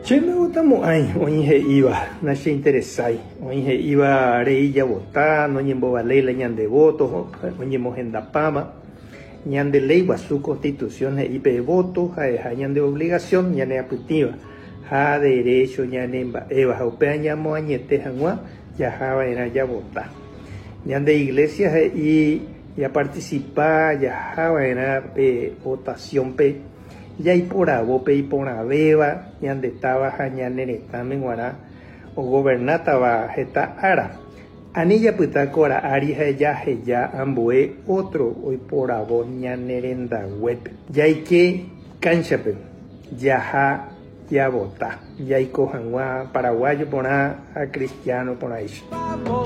Che me gusta muy oye iba, no se interesa, oye iba reilla votar, no ñembo vale la ñan de votos, oye mojenda pama, ñan de ley va su constitución y pe voto, ñan de obligación, ñan de aputiva, ha derecho, ñan de eva, opea ñamo añete janua, ya java era ya votar, ñan de iglesias y ya participar, ya java era votación pe. Ya y por abope y por abeba, ñande estaba jañanere también guará, o gobernataba jeta ara. Anilla puta cora ari ya ambue otro hoy por abo ñanerenda web. Ya y que canchape, ya vota, ya y cojan paraguayo por a cristiano por ahí.